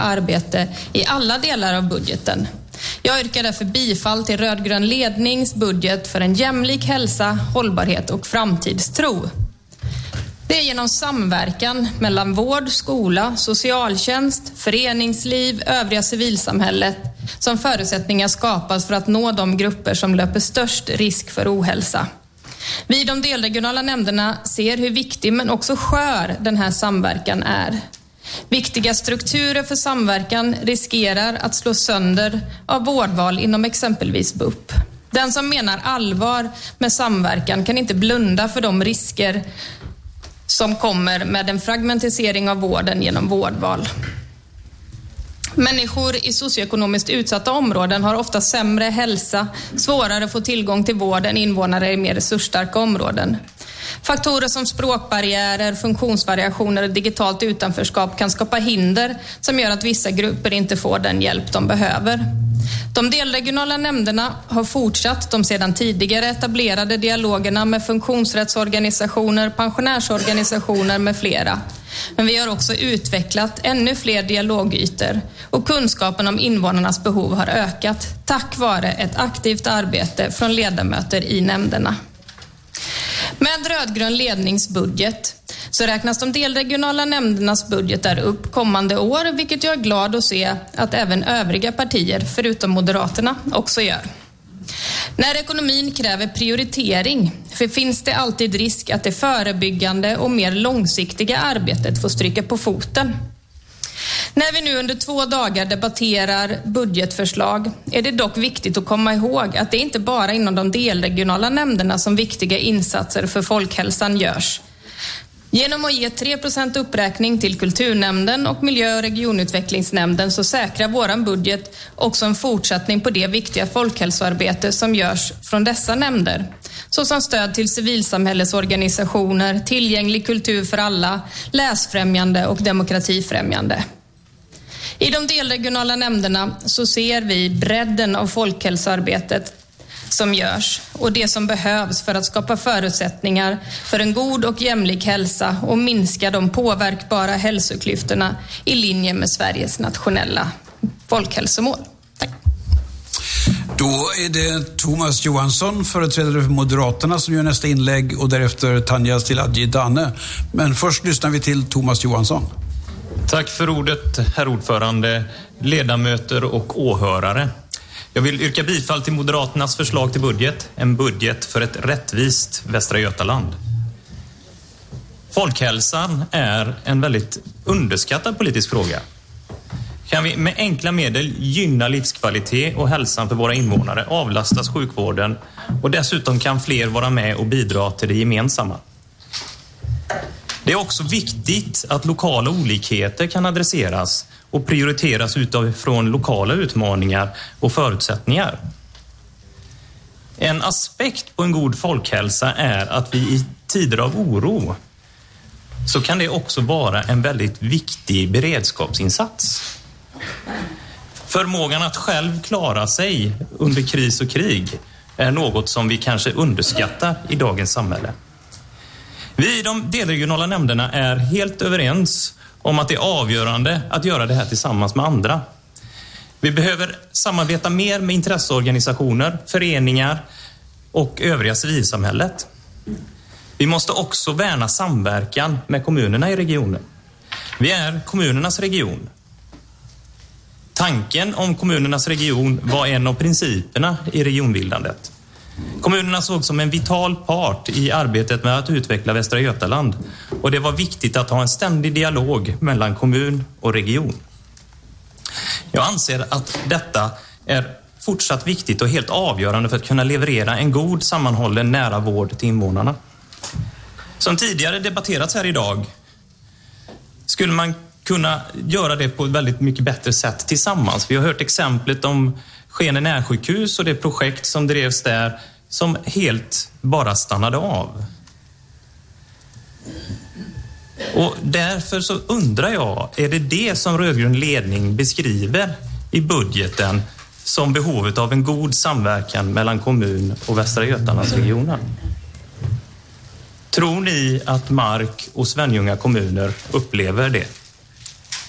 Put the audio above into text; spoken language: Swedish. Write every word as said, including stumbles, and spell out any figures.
arbete i alla delar av budgeten. Jag yrkar därför bifall till rödgrön lednings budget för en jämlik hälsa, hållbarhet och framtidstro. Det är genom samverkan mellan vård, skola, socialtjänst, föreningsliv, övriga civilsamhället som förutsättningar skapas för att nå de grupper som löper störst risk för ohälsa. Vi i de delregionala nämnderna ser hur viktig men också skör den här samverkan är. Viktiga strukturer för samverkan riskerar att slå sönder av vårdval inom exempelvis B U P. Den som menar allvar med samverkan kan inte blunda för de risker som kommer med en fragmentisering av vården genom vårdval. Människor i socioekonomiskt utsatta områden har ofta sämre hälsa, svårare att få tillgång till vård än invånare i mer resursstarka områden. Faktorer som språkbarriärer, funktionsvariationer och digitalt utanförskap kan skapa hinder som gör att vissa grupper inte får den hjälp de behöver. De delregionala nämnderna har fortsatt de sedan tidigare etablerade dialogerna med funktionsrättsorganisationer, pensionärsorganisationer med flera. Men vi har också utvecklat ännu fler dialogytor och kunskapen om invånarnas behov har ökat tack vare ett aktivt arbete från ledamöter i nämnderna. Med rödgrön ledningsbudget så räknas de delregionala nämndernas budgetar upp kommande år, vilket jag är glad att se att även övriga partier, förutom Moderaterna, också gör. När ekonomin kräver prioritering för finns det alltid risk att det förebyggande och mer långsiktiga arbetet får stryka på foten. När vi nu under två dagar debatterar budgetförslag är det dock viktigt att komma ihåg att det inte bara inom de delregionala nämnderna som viktiga insatser för folkhälsan görs. Genom att ge tre procent uppräkning till kulturnämnden och miljö- och regionutvecklingsnämnden så säkrar våran budget också en fortsättning på det viktiga folkhälsoarbete som görs från dessa nämnder. Såsom stöd till civilsamhällesorganisationer, tillgänglig kultur för alla, läsfrämjande och demokratifrämjande. I de delregionala nämnderna så ser vi bredden av folkhälsoarbetet som görs och det som behövs för att skapa förutsättningar för en god och jämlik hälsa och minska de påverkbara hälsoklyftorna i linje med Sveriges nationella folkhälsomål. Tack. Då är det Thomas Johansson, företrädare för Moderaterna, som gör nästa inlägg och därefter Tanja Stiladji Dane. Men först lyssnar vi till Thomas Johansson. Tack för ordet, herr ordförande, ledamöter och åhörare. Jag vill yrka bifall till Moderaternas förslag till budget, en budget för ett rättvist Västra Götaland. Folkhälsan är en väldigt underskattad politisk fråga. Kan vi med enkla medel gynna livskvalitet och hälsan för våra invånare, avlastas sjukvården och dessutom kan fler vara med och bidra till det gemensamma. Det är också viktigt att lokala olikheter kan adresseras och prioriteras utifrån lokala utmaningar och förutsättningar. En aspekt på en god folkhälsa är att vi i tider av oro så kan det också vara en väldigt viktig beredskapsinsats. Förmågan att själv klara sig under kris och krig är något som vi kanske underskattar i dagens samhälle. Vi i de delregionala nämnderna är helt överens om att det är avgörande att göra det här tillsammans med andra. Vi behöver samarbeta mer med intresseorganisationer, föreningar och övriga civilsamhället. Vi måste också värna samverkan med kommunerna i regionen. Vi är kommunernas region. Tanken om kommunernas region var en av principerna i regionbildandet. Kommunerna såg som en vital part i arbetet med att utveckla Västra Götaland och det var viktigt att ha en ständig dialog mellan kommun och region. Jag anser att detta är fortsatt viktigt och helt avgörande för att kunna leverera en god sammanhållen nära vård till invånarna. Som tidigare debatterats här idag skulle man kunna göra det på ett väldigt mycket bättre sätt tillsammans. Vi har hört exemplet om Skene närsjukhus och det projekt som drevs där som helt bara stannade av. Och därför så undrar jag, är det det som rödgrön ledning beskriver i budgeten som behovet av en god samverkan mellan kommun och Västra Götalandsregionen? Tror ni att Mark och Svenljunga kommuner upplever det?